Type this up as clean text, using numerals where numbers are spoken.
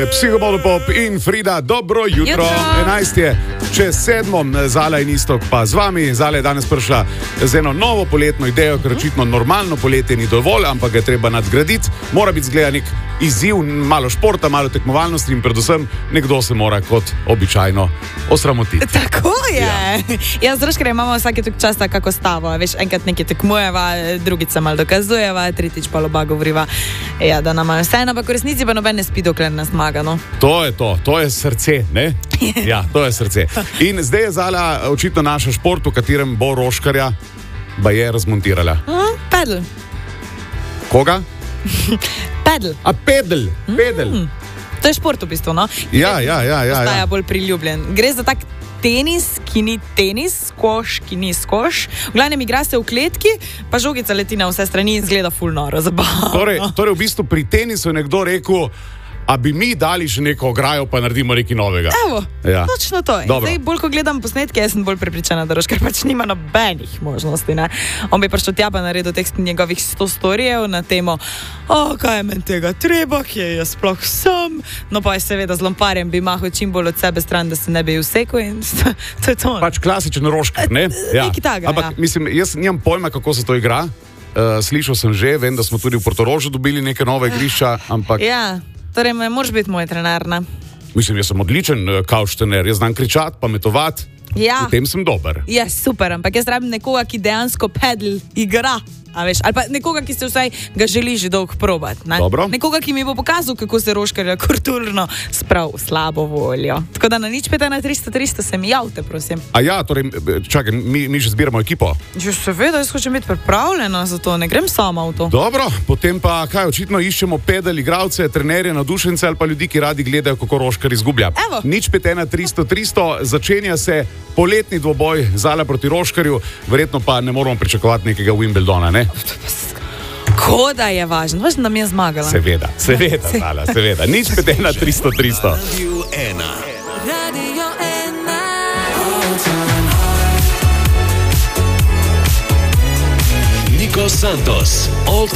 Psihopop in Frida, dobro jutro. 11 je, čez 7, Zala in Istok pa z vami. Zala je danes prišla z eno novo poletno idejo, ker očitno normalno poletje ni dovolj, ampak ga je treba nadgraditi. Mora biti zgleda nek izziv, malo športa, malo tekmovalnosti in predvsem nekdo se mora kot običajno osramotiti. Tako je. Ja, zdaj, ker imamo vsake tok čas kako stavo. Veš, enkrat nekaj tekmujeva, drugič se malo dokazujeva, tretjič pa oba govoriva, ja, da nam je vseeno, ampak v resnici pa noben ne spi, dokler ne zmaga. No? To je srce, ne? Ja, to je srce. In zdaj je Zala očitno naša šport, v katerem bo Roškarja baje razmontirala. Pedal. Koga? Pedal. A pedal. To je šport v bistvu, no? Ja. Postaja bolj priljubljen. Gre za tak tenis, ki ni tenis, skoš, ki ni skoš. V glavnem igra se v kletki, pa žogica leti na vse strani in zgleda ful noro, zabavno. Torej v bistvu pri tenisu je nekdo rekel, a bi mi dali še neko ograjo, pa naredimo nekaj novega. Evo, ja. Točno to. Zdaj, bolj ko gledam posnetke, jaz sem bolj prepričana, da Roškar pač nima nobenih možnosti. Ne? On bi prišel tja pa naredil teh njegovih 100 storijev na temo, kaj je meni tega treba, kje jaz sploh sem. No pa je seveda z lomparjem bi mahal čim bolj od sebe stran, da se ne bi usekal in to je to. Pač klasičen Roškar, ne? Ja. Nekaj taga, ampak mislim, jaz nimam pojma, kako se to igra. Slišal sem že, vem, da smo tudi v Portorožu dobili neke nove igrišča, ampak... Ja. Torej, moraš biti moj trener, ne? Mislim, jaz sem odličen kavč trener, jaz znam kričati, pametovati, v tem sem dober. Ja, super, ampak jaz rabim nekoga, ki dejansko pedal igra, a veš, ali pa nekoga, ki se vsaj ga želi že dolgo probati, ne? Dobro. Nekoga, ki mi bo pokazal, kako se Roškarja kulturno sprav slabo voljo. Tako da na nič 51300 se mi javite, prosim. A ja, torej, čakaj, mi že zbiramo ekipo. Že seveda, jaz hočem biti pripravljena za to, ne grem sama v to. Dobro, potem pa kaj, očitno iščemo pedal igralce, trenerje, navdušence ali pa ljudi, ki radi gledajo, kako Roškar izgublja. Evo. Nič 51300, začenja se poletni dvoboj Zala proti Roškarju, verjetno pa ne moramo pričakovati nekega Wimbledona, ne? Koda je važno, da mi je zmagala. Seveda, Zala, seveda. Nič 51300. Radio 1. Nico Santos, all